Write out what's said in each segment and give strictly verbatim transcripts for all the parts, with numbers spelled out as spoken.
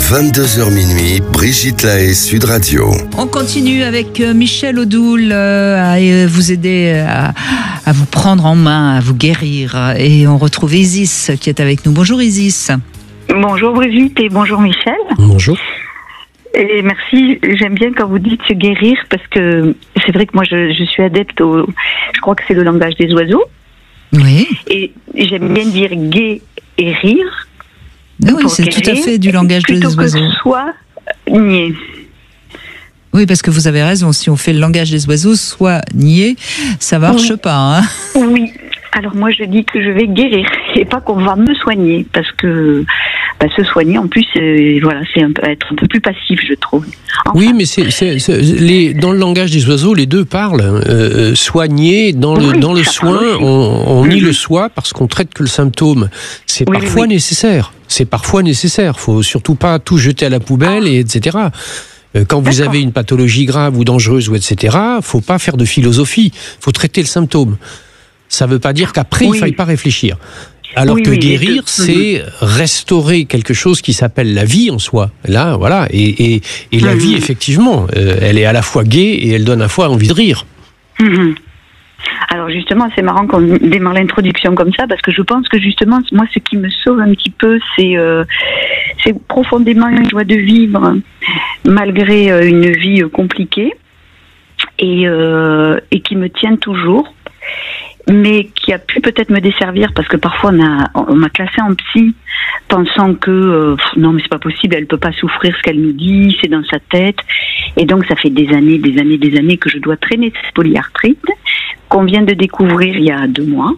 vingt-deux heures minuit, Brigitte Lahaie, Sud Radio. On continue avec Michel Odoul euh, à vous aider à, à vous prendre en main, à vous guérir. Et on retrouve Isis qui est avec nous. Bonjour Isis. Bonjour Brigitte et bonjour Michel. Bonjour. Et merci, j'aime bien quand vous dites se guérir parce que c'est vrai que moi je, je suis adepte au, je crois que c'est le langage des oiseaux. Oui. Et j'aime bien dire gai et rire. Ah oui, c'est tout à fait du langage des oiseaux. Plutôt que soit nier. Oui, parce que vous avez raison, si on fait le langage des oiseaux, soit nier, ça marche oui. pas. Hein. Oui. Alors moi je dis que je vais guérir et pas qu'on va me soigner parce que bah, se soigner en plus euh, voilà c'est un peu, être un peu plus passif je trouve. Enfin. Oui mais c'est, c'est, c'est les, dans le langage des oiseaux les deux parlent. Euh, soigner dans le, oui, dans le soin on, on nie mm-hmm. le soi parce qu'on traite que le symptôme. C'est oui, parfois oui, oui. nécessaire. C'est parfois nécessaire. Faut surtout pas tout jeter à la poubelle ah. et etc. Quand vous D'accord. avez une pathologie grave ou dangereuse ou et cetera, faut pas faire de philosophie. Faut traiter le symptôme. Ça ne veut pas dire qu'après, oui. il ne faille pas réfléchir. Alors oui, que oui, guérir, c'est restaurer quelque chose qui s'appelle la vie en soi. Là, voilà. Et, et, et la mmh. vie, effectivement, euh, elle est à la fois gaie et elle donne à la fois envie de rire. Mmh. Alors justement, c'est marrant qu'on démarre l'introduction comme ça, parce que je pense que justement, moi, ce qui me sauve un petit peu, c'est, euh, c'est profondément une joie de vivre, malgré euh, une vie compliquée, et, euh, et qui me tient toujours. Mais qui a pu peut-être me desservir parce que parfois on, a, on m'a classée en psy pensant que euh, non mais c'est pas possible, elle peut pas souffrir ce qu'elle nous dit, c'est dans sa tête. Et donc ça fait des années, des années, des années que je dois traîner cette polyarthrite qu'on vient de découvrir il y a deux mois.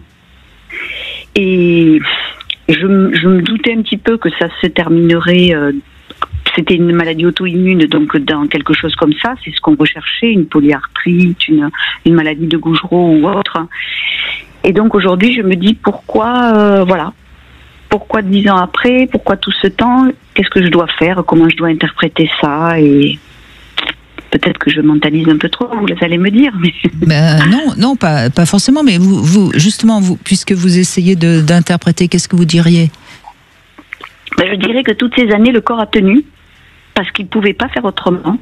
Et je, je me doutais un petit peu que ça se terminerait. Euh, C'était une maladie auto-immune, donc dans quelque chose comme ça, c'est ce qu'on recherchait, une polyarthrite, une, une maladie de Gougerot ou autre. Et donc aujourd'hui, je me dis pourquoi, euh, voilà, pourquoi dix ans après, pourquoi tout ce temps, qu'est-ce que je dois faire, comment je dois interpréter ça, et peut-être que je mentalise un peu trop, vous allez me dire. Mais... Ben, non, non, pas, pas forcément, mais vous, vous, justement, vous, puisque vous essayez de, d'interpréter, qu'est-ce que vous diriez ? Ben, je dirais que toutes ces années, le corps a tenu, parce qu'il ne pouvait pas faire autrement.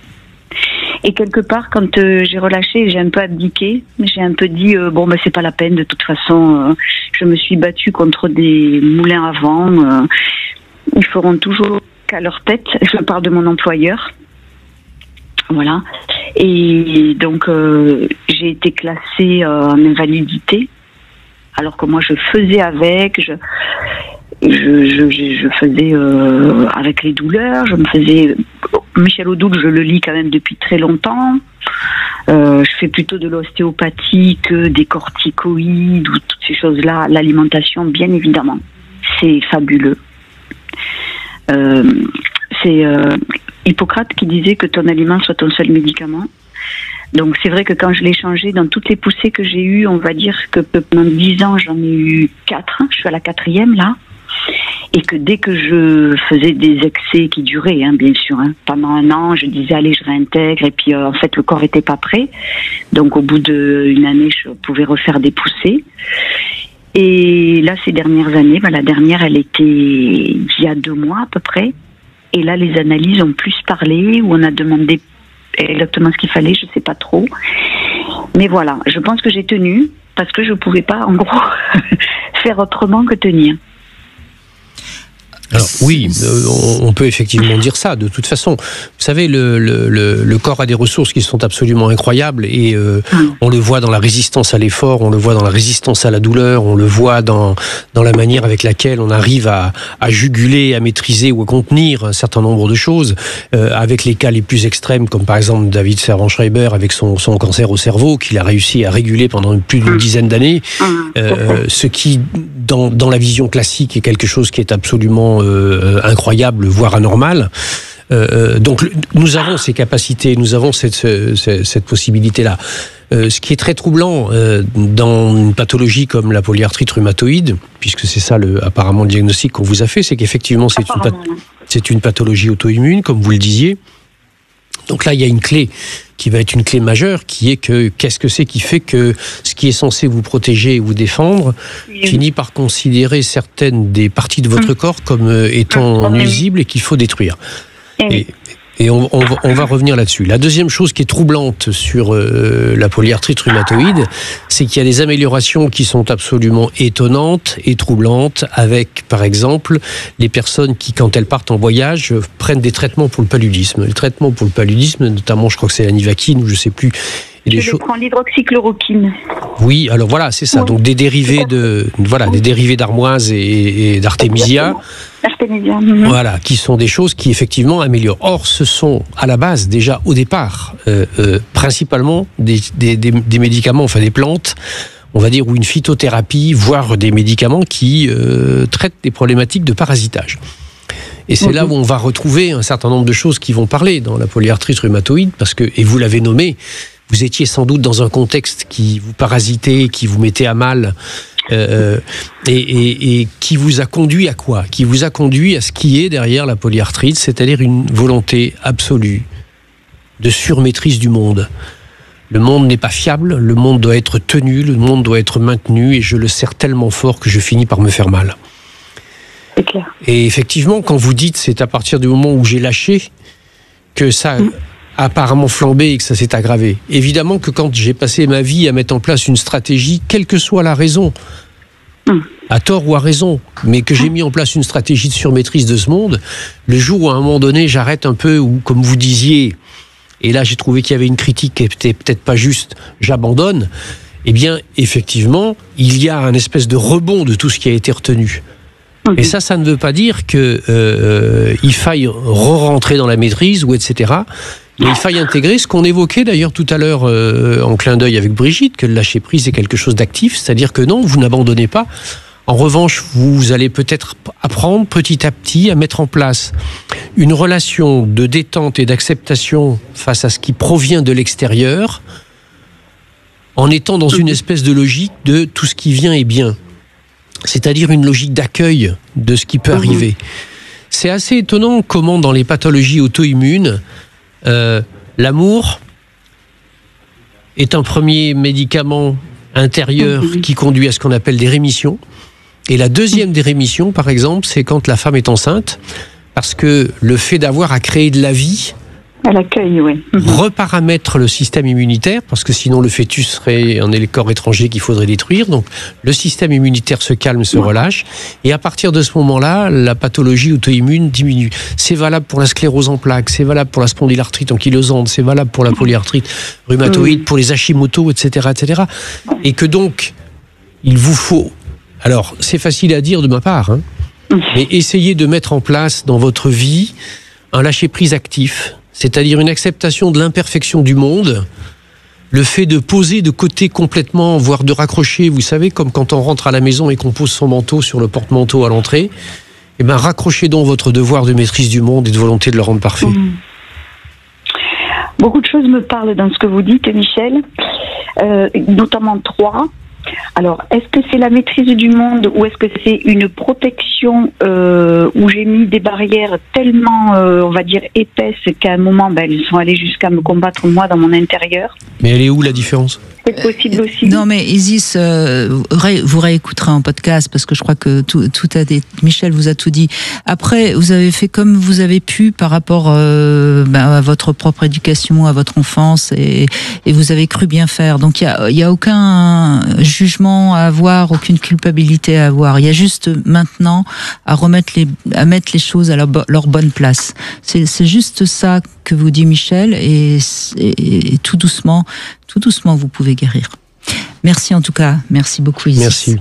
Et quelque part, quand euh, j'ai relâché, j'ai un peu abdiqué, j'ai un peu dit, euh, bon, ben, c'est pas la peine, de toute façon, euh, je me suis battue contre des moulins à vent, euh, ils feront toujours qu'à leur tête, je parle de mon employeur, voilà. Et donc, euh, j'ai été classée euh, en invalidité, alors que moi, je faisais avec, je... Je, je, je faisais euh, avec les douleurs, je me faisais... Michel Odoul, je le lis quand même depuis très longtemps. Euh, je fais plutôt de l'ostéopathie que des corticoïdes ou toutes ces choses-là. L'alimentation, bien évidemment, c'est fabuleux. Euh, c'est euh, Hippocrate qui disait que ton aliment soit ton seul médicament. Donc c'est vrai que quand je l'ai changé, dans toutes les poussées que j'ai eues, on va dire que pendant dix ans, j'en ai eu quatre. Je suis à la quatrième, là. Et que dès que je faisais des excès qui duraient, hein, bien sûr, hein, pendant un an, je disais allez, je réintègre, et puis euh, en fait le corps était pas prêt, donc au bout d'une année, je pouvais refaire des poussées. Et là, ces dernières années, bah, la dernière, elle était il y a deux mois à peu près, et là les analyses ont plus parlé, où on a demandé exactement ce qu'il fallait, je sais pas trop, mais voilà, je pense que j'ai tenu parce que je pouvais pas, en gros, faire autrement que tenir. Alors oui, euh, on peut effectivement dire ça. De toute façon, vous savez, le, le, le, le corps a des ressources qui sont absolument incroyables et euh, on le voit dans la résistance à l'effort, on le voit dans la résistance à la douleur, on le voit dans dans la manière avec laquelle on arrive à, à juguler, à maîtriser ou à contenir un certain nombre de choses. Euh, avec les cas les plus extrêmes, comme par exemple David Servan-Schreiber avec son, son cancer au cerveau, qu'il a réussi à réguler pendant plus d'une dizaine d'années, euh, ce qui dans dans la vision classique est quelque chose qui est absolument Euh, incroyable, voire anormal. Euh, donc nous avons ces capacités, nous avons cette, cette, cette possibilité-là. Euh, ce qui est très troublant euh, dans une pathologie comme la polyarthrite rhumatoïde, puisque c'est ça le, apparemment le diagnostic qu'on vous a fait, c'est qu'effectivement c'est une, c'est une pathologie auto-immune, comme vous le disiez, Donc là, il y a une clé qui va être une clé majeure, qui est que qu'est-ce que c'est qui fait que ce qui est censé vous protéger et vous défendre oui. finit par considérer certaines des parties de votre mmh. corps comme étant mmh. nuisibles et qu'il faut détruire. Mmh. Et, et on, on, on va revenir là-dessus. La deuxième chose qui est troublante sur euh, la polyarthrite rhumatoïde, c'est qu'il y a des améliorations qui sont absolument étonnantes et troublantes avec, par exemple, les personnes qui, quand elles partent en voyage, prennent des traitements pour le paludisme. Le traitement pour le paludisme, notamment, je crois que c'est la Nivaquine ou je ne sais plus. Et je cho- prends l'hydroxychloroquine. Oui, alors voilà, c'est ça. Oui. Donc des dérivés de, voilà, oui. des dérivés d'armoise et, et d'artémisia. Artémisia. Voilà, qui sont des choses qui effectivement améliorent. Or, ce sont à la base déjà au départ, euh, euh, principalement des, des, des, des médicaments, enfin des plantes, on va dire, ou une phytothérapie, voire des médicaments qui euh, traitent des problématiques de parasitage. Et c'est mmh. là où on va retrouver un certain nombre de choses qui vont parler dans la polyarthrite rhumatoïde, parce que, et vous l'avez nommé, vous étiez sans doute dans un contexte qui vous parasitait, qui vous mettait à mal, euh, et, et, et qui vous a conduit à quoi ? Qui vous a conduit à ce qui est derrière la polyarthrite, c'est-à-dire une volonté absolue de surmaîtrise du monde. Le monde n'est pas fiable, le monde doit être tenu, le monde doit être maintenu, et je le serre tellement fort que je finis par me faire mal. C'est clair. Et effectivement, quand vous dites c'est à partir du moment où j'ai lâché que ça... Mmh. apparemment flambé et que ça s'est aggravé. Évidemment que quand j'ai passé ma vie à mettre en place une stratégie, quelle que soit la raison, mmh. à tort ou à raison, mais que j'ai mis en place une stratégie de surmaîtrise de ce monde, le jour où à un moment donné j'arrête un peu, ou comme vous disiez, et là j'ai trouvé qu'il y avait une critique qui était peut-être pas juste, j'abandonne, eh bien effectivement, il y a un espèce de rebond de tout ce qui a été retenu. Et ça, ça ne veut pas dire qu'il euh, faille re-rentrer dans la maîtrise, ou et cetera. Mais il faille intégrer ce qu'on évoquait d'ailleurs tout à l'heure euh, en clin d'œil avec Brigitte, que le lâcher-prise est quelque chose d'actif, c'est-à-dire que non, vous n'abandonnez pas. En revanche, vous allez peut-être apprendre petit à petit à mettre en place une relation de détente et d'acceptation face à ce qui provient de l'extérieur, en étant dans une espèce de logique de tout ce qui vient est bien. C'est-à-dire une logique d'accueil de ce qui peut arriver. C'est assez étonnant comment dans les pathologies auto-immunes, euh, l'amour est un premier médicament intérieur qui conduit à ce qu'on appelle des rémissions. Et la deuxième des rémissions, par exemple, c'est quand la femme est enceinte, parce que le fait d'avoir à créer de la vie, à l'accueil, oui. reparamètre le système immunitaire, parce que sinon le fœtus serait un corps étranger qu'il faudrait détruire. Donc le système immunitaire se calme, se relâche, et à partir de ce moment-là, la pathologie auto-immune diminue. C'est valable pour la sclérose en plaques, c'est valable pour la spondylarthrite ankylosante, c'est valable pour la polyarthrite rhumatoïde, pour les Hashimoto, et cetera, et cetera. Et que donc, il vous faut... Alors, c'est facile à dire de ma part, hein, mais essayez de mettre en place dans votre vie un lâcher-prise actif, c'est-à-dire une acceptation de l'imperfection du monde, le fait de poser de côté complètement, voire de raccrocher, vous savez, comme quand on rentre à la maison et qu'on pose son manteau sur le porte-manteau à l'entrée, eh bien raccrochez donc votre devoir de maîtrise du monde et de volonté de le rendre parfait. Mmh. Beaucoup de choses me parlent dans ce que vous dites, Michel, euh, notamment trois. Alors, est-ce que c'est la maîtrise du monde ou est-ce que c'est une protection euh, où j'ai mis des barrières tellement, euh, on va dire, épaisses qu'à un moment, ben, elles sont allées jusqu'à me combattre moi dans mon intérieur? Mais elle est où la différence? C'est possible aussi. Euh, non, mais Isis, euh, vous réécouterez en podcast parce que je crois que tout, tout a été. Michel vous a tout dit. Après, vous avez fait comme vous avez pu par rapport euh, ben, à votre propre éducation, à votre enfance, et, et vous avez cru bien faire. Donc il y a, il y a aucun jugement à avoir, aucune culpabilité à avoir. Il y a juste maintenant à remettre les, à mettre les choses à leur, leur bonne place. C'est, c'est juste ça que vous dit Michel, et, et, et tout doucement, tout doucement, vous pouvez guérir. Merci en tout cas, merci beaucoup Isis. Merci.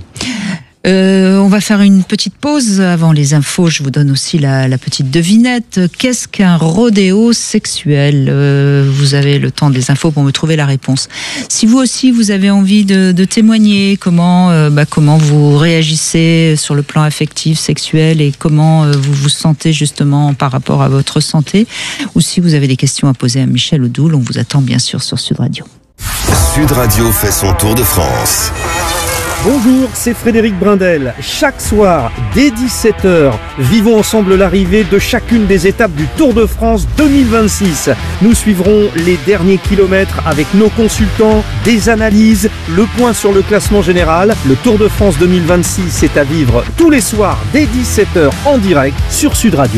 Euh, on va faire une petite pause avant les infos. Je vous donne aussi la, la petite devinette. Qu'est-ce qu'un rodéo sexuel? euh, Vous avez le temps des infos pour me trouver la réponse. Si vous aussi vous avez envie de, de témoigner, comment euh, bah, comment vous réagissez sur le plan affectif, sexuel, et comment euh, vous vous sentez justement par rapport à votre santé, ou si vous avez des questions à poser à Michel Odoul, on vous attend bien sûr sur Sud Radio. Sud Radio fait son tour de France. Bonjour, c'est Frédéric Brindel. Chaque soir, dès dix-sept heures, vivons ensemble l'arrivée de chacune des étapes du Tour de France deux mille vingt-six. Nous suivrons les derniers kilomètres avec nos consultants, des analyses, le point sur le classement général. Le Tour de France deux mille vingt-six est à vivre tous les soirs dès dix-sept heures en direct sur Sud Radio.